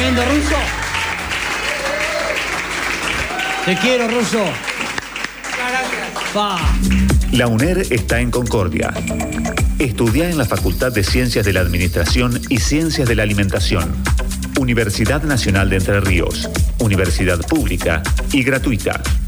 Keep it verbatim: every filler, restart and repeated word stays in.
Tremendo, Russo. Te quiero, Russo. Gracias. Pa. La UNER está en Concordia. Estudia en la Facultad de Ciencias de la Administración y Ciencias de la Alimentación. Universidad Nacional de Entre Ríos. Universidad pública y gratuita.